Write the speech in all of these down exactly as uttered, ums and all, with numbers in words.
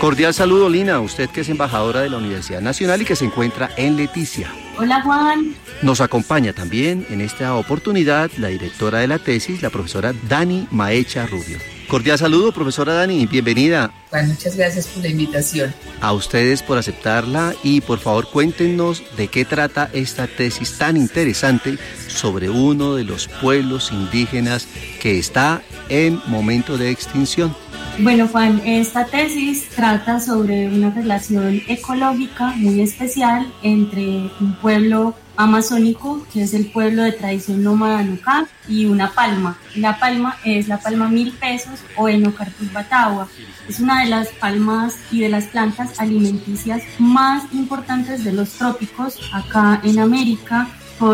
Cordial saludo, Lina, usted que es embajadora de la Universidad Nacional y que se encuentra en Leticia. Hola, Juan. Nos acompaña también en esta oportunidad la directora de la tesis, la profesora Dani Maecha Rubio. Cordial saludo, profesora Dani, bienvenida. Juan, muchas gracias por la invitación. A ustedes por aceptarla y por favor cuéntenos de qué trata esta tesis tan interesante sobre uno de los pueblos indígenas que está en momento de extinción. Bueno, Juan, esta tesis trata sobre una relación ecológica muy especial entre un pueblo amazónico, que es el pueblo de tradición nómada Nucá, y una palma. La palma es la palma mil pesos o Enocarpus batagua. Es una de las palmas y de las plantas alimenticias más importantes de los trópicos acá en América,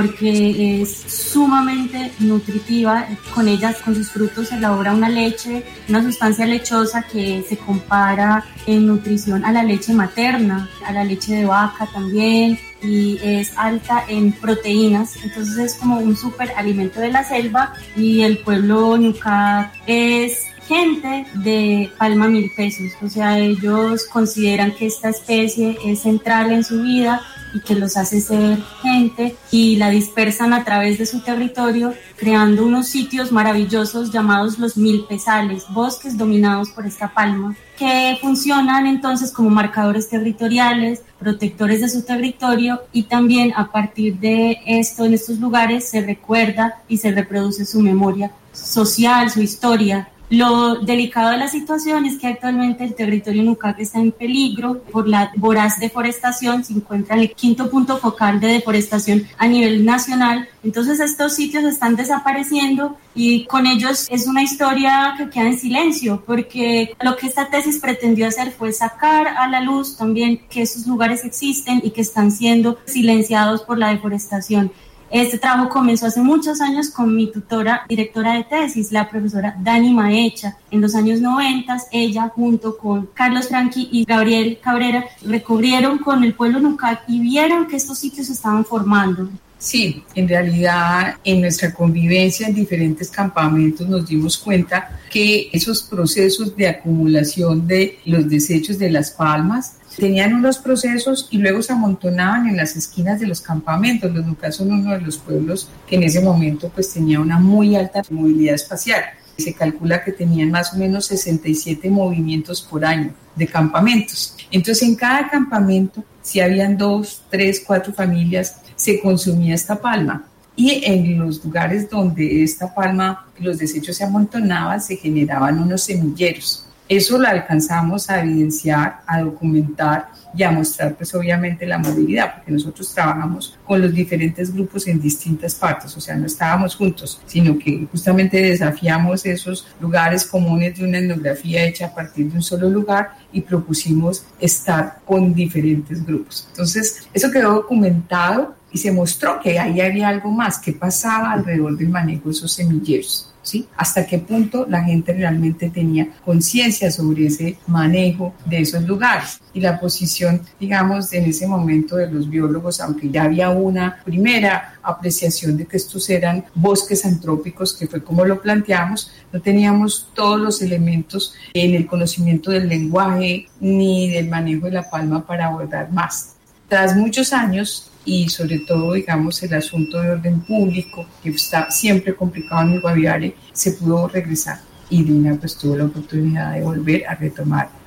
porque es sumamente nutritiva. Con ellas, con sus frutos, se elabora una leche, una sustancia lechosa que se compara en nutrición a la leche materna, a la leche de vaca también, y es alta en proteínas. Entonces es como un súper alimento de la selva, y el pueblo Ñuká es gente de palma mil pesos, o sea, ellos consideran que esta especie es central en su vida y que los hace ser gente, y la dispersan a través de su territorio, creando unos sitios maravillosos llamados los mil pesales, bosques dominados por esta palma, que funcionan entonces como marcadores territoriales, protectores de su territorio, y también a partir de esto, en estos lugares, se recuerda y se reproduce su memoria social, su historia. Lo delicado de la situación es que actualmente el territorio Nucá está en peligro por la voraz deforestación, se encuentra en el quinto punto focal de deforestación a nivel nacional. Entonces estos sitios están desapareciendo y con ellos es una historia que queda en silencio, porque lo que esta tesis pretendió hacer fue sacar a la luz también que esos lugares existen y que están siendo silenciados por la deforestación. Este trabajo comenzó hace muchos años con mi tutora, directora de tesis, la profesora Dani Maecha. En los años noventa, ella junto con Carlos Franqui y Gabriel Cabrera recorrieron con el pueblo Nucá y vieron que estos sitios se estaban formando. Sí, en realidad en nuestra convivencia en diferentes campamentos nos dimos cuenta que esos procesos de acumulación de los desechos de las palmas tenían unos procesos y luego se amontonaban en las esquinas de los campamentos. Los Nucá son uno de los pueblos que en ese momento pues tenía una muy alta movilidad espacial. Se calcula que tenían más o menos sesenta y siete movimientos por año de campamentos. Entonces en cada campamento, si habían dos, tres, cuatro familias, se consumía esta palma. Y en los lugares donde esta palma, los desechos se amontonaban, se generaban unos semilleros. Eso lo alcanzamos a evidenciar, a documentar y a mostrar pues obviamente la movilidad, porque nosotros trabajamos con los diferentes grupos en distintas partes, o sea, no estábamos juntos, sino que justamente desafiamos esos lugares comunes de una etnografía hecha a partir de un solo lugar y propusimos estar con diferentes grupos. Entonces, eso quedó documentado y se mostró que ahí había algo más, que pasaba alrededor del manejo de esos semilleros. ¿Sí? Hasta qué punto la gente realmente tenía conciencia sobre ese manejo de esos lugares. Y la posición, digamos, en ese momento de los biólogos, aunque ya había una primera apreciación de que estos eran bosques antrópicos, que fue como lo planteamos, no teníamos todos los elementos en el conocimiento del lenguaje ni del manejo de la palma para abordar más. Tras muchos años, y sobre todo, digamos, el asunto de orden público, que está siempre complicado en el Guaviare, se pudo regresar. Y Lina pues tuvo la oportunidad de volver a retomar